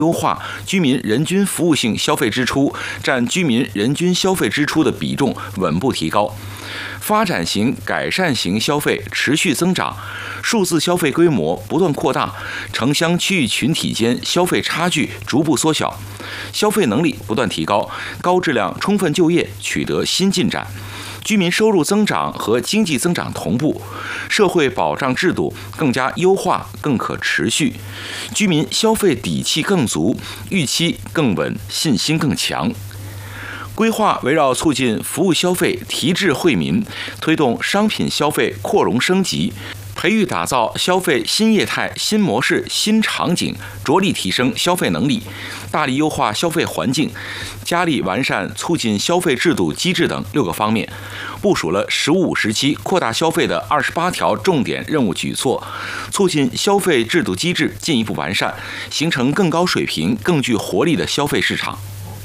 优化居民人均服务性消费支出占居民人均消费支出的比重稳步提高，发展型、改善型消费持续增长，数字消费规模不断扩大，城乡区域群体间消费差距逐步缩小，消费能力不断提高，高质量充分就业取得新进展。居民收入增长和经济增长同步，社会保障制度更加优化、更可持续，居民消费底气更足，预期更稳，信心更强。规划围绕促进服务消费提质惠民，推动商品消费扩容升级，培育打造消费新业态、新模式、新场景，着力提升消费能力，大力优化消费环境，加力完善促进消费制度机制等6个方面，部署了“15-5”时期扩大消费的28条重点任务举措，促进消费制度机制进一步完善，形成更高水平、更具活力的消费市场。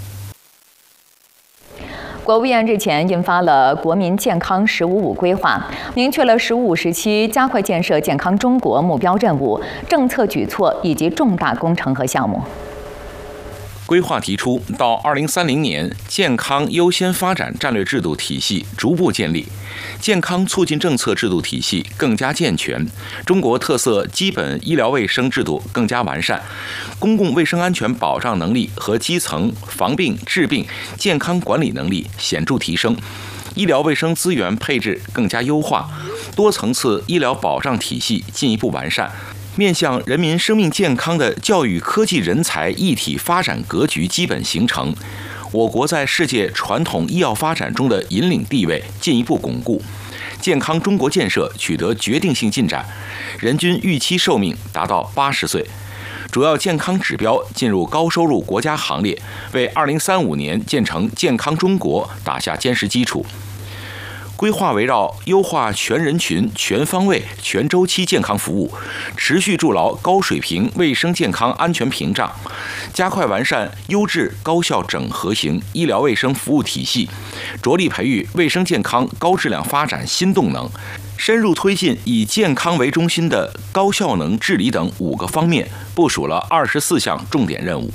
国务院日前印发了国民健康“15-5”规划，明确了“15-5”时期加快建设健康中国目标任务、政策举措以及重大工程和项目。 规划提出，到2030年，健康优先发展战略制度体系逐步建立，健康促进政策制度体系更加健全，中国特色基本医疗卫生制度更加完善，公共卫生安全保障能力和基层防病治病健康管理能力显著提升，医疗卫生资源配置更加优化，多层次医疗保障体系进一步完善，面向人民生命健康的教育科技人才一体发展格局基本形成，我国在世界传统医药发展中的引领地位进一步巩固，健康中国建设取得决定性进展，人均预期寿命达到80岁，主要健康指标进入高收入国家行列，为2035年建成健康中国打下坚实基础。规划围绕优化全人群、全方位、全周期健康服务，持续筑牢高水平卫生健康安全屏障，加快完善优质高效整合型医疗卫生服务体系，着力培育卫生健康高质量发展新动能，深入推进以健康为中心的高效能治理等5个方面，部署了24项重点任务。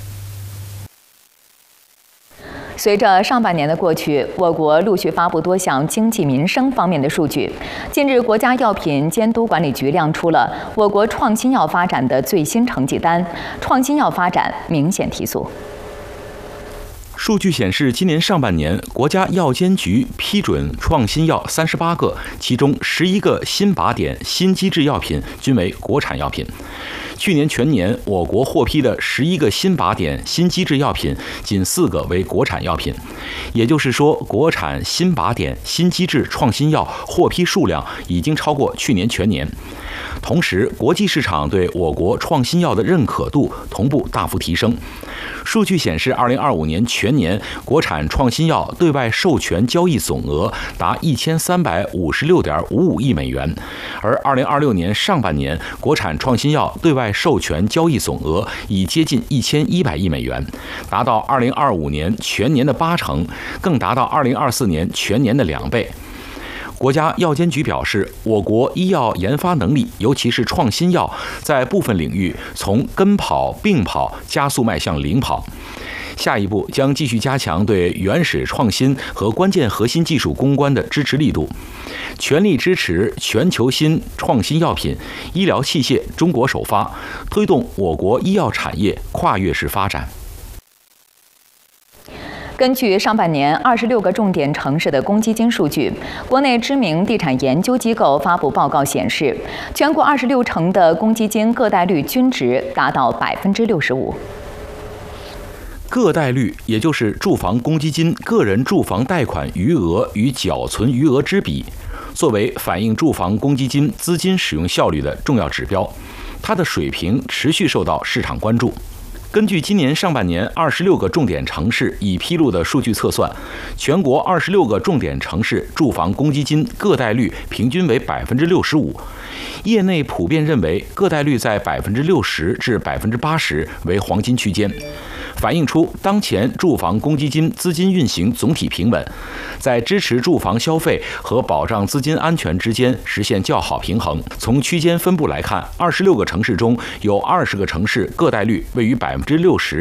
随着上半年的过去，我国陆续发布多项经济民生方面的数据。近日，国家药品监督管理局亮出了我国创新药发展的最新成绩单，创新药发展明显提速。 数据显示，今年上半年，国家药监局批准创新药38个，其中11个新靶点、新机制药品均为国产药品。去年全年，我国获批的11个新靶点、新机制药品，仅4个为国产药品。也就是说，国产新靶点、新机制创新药获批数量已经超过去年全年。同时，国际市场对我国创新药的认可度同步大幅提升。数据显示，2025年全年国产创新药对外授权交易总额达1356.55亿美元，而2026年上半年国产创新药对外授权交易总额已接近1100亿美元，达到2025年全年的80%，更达到2024年全年的2倍。国家药监局表示，我国医药研发能力，尤其是创新药，在部分领域从跟跑、并跑加速迈向领跑。下一步将继续加强对原始创新和关键核心技术攻关的支持力度，全力支持全球新创新药品、医疗器械中国首发，推动我国医药产业跨越式发展。 根据上半年26个重点城市的公积金数据，国内知名地产研究机构发布报告显示，全国26城的公积金个贷率均值达到65%。 个贷率也就是住房公积金个人住房贷款余额与缴存余额之比，作为反映住房公积金资金使用效率的重要指标，它的水平持续受到市场关注。根据今年上半年26个重点城市已披露的数据测算，全国26个重点城市住房公积金个贷率平均为65%，业内普遍认为个贷率在60%至80%为黄金区间。 反映出当前住房公积金资金运行总体平稳，在支持住房消费和保障资金安全之间实现较好平衡。从区间分布来看，26个城市中有20个城市个贷率位于60%